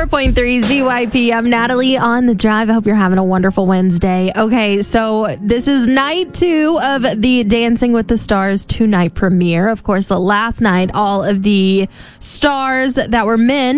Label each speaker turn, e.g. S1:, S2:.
S1: 94.3 ZYP. I'm Natalie on the drive. I hope you're having a wonderful Wednesday. Okay, so this is night 2 of the Dancing with the Stars 2-night premiere. Of course, the last night, all of the stars that were men